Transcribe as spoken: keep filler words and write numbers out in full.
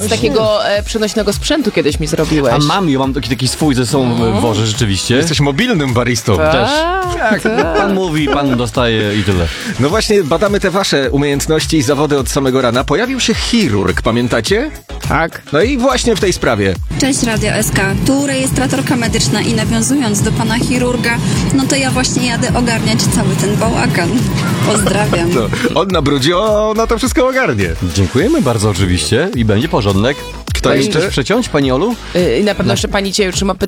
z takiego e, przenośnego sprzętu kiedyś mi zrobiłeś. A mam, ja mam taki, taki swój ze sobą w worze, rzeczywiście. Jesteś mobilnym baristą. Też. Tak, Jak pan mówi, pan dostaje i tyle. No właśnie, badamy te wasze umiejętności i zawody od samego rana. Pojawił się chirurg, pamiętacie? tak. No i właśnie w tej sprawie. Cześć Radio S K, tu rejestratorka medyczna i nawiązując do pana chirurga, no to ja właśnie jadę ogarniać cały ten bałagan. Pozdrawiam. No, on nabrudzi, ona to wszystko ogarnie. Dziękujemy bardzo oczywiście i będzie porządek. Kto Pani jeszcze? coś przeciąć, pani Olu? Y, I na pewno jeszcze pani cię już ma